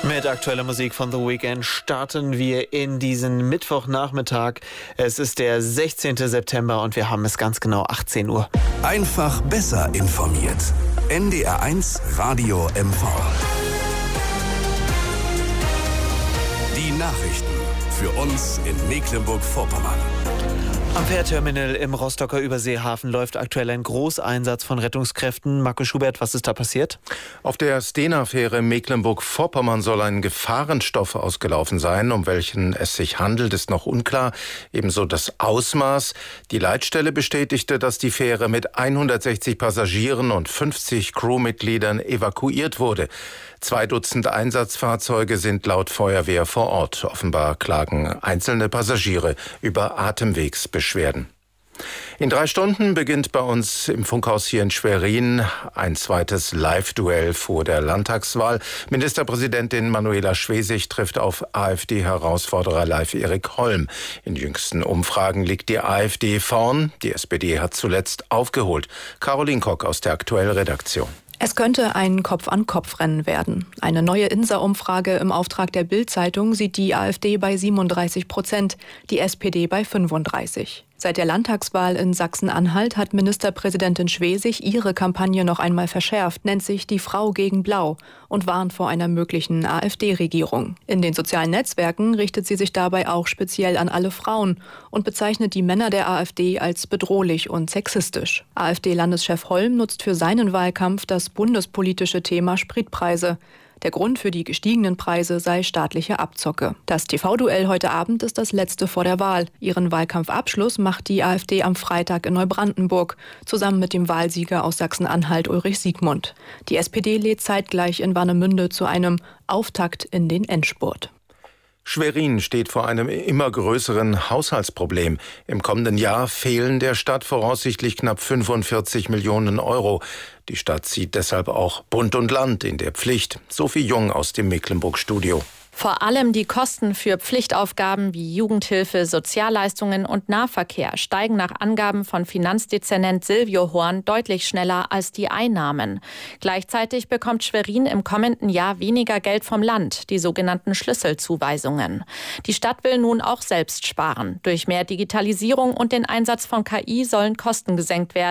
Mit aktueller Musik von The Weeknd starten wir in diesen Mittwochnachmittag. Es ist der 16. September und wir haben es ganz genau 18 Uhr. Einfach besser informiert. NDR1 Radio MV. Die Nachrichten für uns in Mecklenburg-Vorpommern. Am Fährterminal im Rostocker Überseehafen läuft aktuell ein Großeinsatz von Rettungskräften. Marco Schubert, was ist da passiert? Auf der Stena-Fähre Mecklenburg-Vorpommern soll ein Gefahrenstoff ausgelaufen sein. Um welchen es sich handelt, ist noch unklar. Ebenso das Ausmaß. Die Leitstelle bestätigte, dass die Fähre mit 160 Passagieren und 50 Crewmitgliedern evakuiert wurde. 2 Dutzend Einsatzfahrzeuge sind laut Feuerwehr vor Ort. Offenbar klagen einzelne Passagiere über Atemwegsbeschwerden. In 3 Stunden beginnt bei uns im Funkhaus hier in Schwerin ein zweites Live-Duell vor der Landtagswahl. Ministerpräsidentin Manuela Schwesig trifft auf AfD-Herausforderer Leif-Erik Holm. In jüngsten Umfragen liegt die AfD vorn. Die SPD hat zuletzt aufgeholt. Caroline Kock aus der Aktuell-Redaktion. Es könnte ein Kopf-an-Kopf-Rennen werden. Eine neue INSA-Umfrage im Auftrag der Bild-Zeitung sieht die AfD bei 37%, die SPD bei 35%. Seit der Landtagswahl in Sachsen-Anhalt hat Ministerpräsidentin Schwesig ihre Kampagne noch einmal verschärft, nennt sich die Frau gegen Blau und warnt vor einer möglichen AfD-Regierung. In den sozialen Netzwerken richtet sie sich dabei auch speziell an alle Frauen und bezeichnet die Männer der AfD als bedrohlich und sexistisch. AfD-Landeschef Holm nutzt für seinen Wahlkampf das bundespolitische Thema Spritpreise. Der Grund für die gestiegenen Preise sei staatliche Abzocke. Das TV-Duell heute Abend ist das letzte vor der Wahl. Ihren Wahlkampfabschluss macht die AfD am Freitag in Neubrandenburg, zusammen mit dem Wahlsieger aus Sachsen-Anhalt Ulrich Siegmund. Die SPD lädt zeitgleich in Warnemünde zu einem Auftakt in den Endspurt. Schwerin steht vor einem immer größeren Haushaltsproblem. Im kommenden Jahr fehlen der Stadt voraussichtlich knapp 45 Millionen Euro. Die Stadt sieht deshalb auch Bund und Land in der Pflicht. Sophie Jung aus dem Mecklenburg-Studio. Vor allem die Kosten für Pflichtaufgaben wie Jugendhilfe, Sozialleistungen und Nahverkehr steigen nach Angaben von Finanzdezernent Silvio Horn deutlich schneller als die Einnahmen. Gleichzeitig bekommt Schwerin im kommenden Jahr weniger Geld vom Land, die sogenannten Schlüsselzuweisungen. Die Stadt will nun auch selbst sparen. Durch mehr Digitalisierung und den Einsatz von KI sollen Kosten gesenkt werden.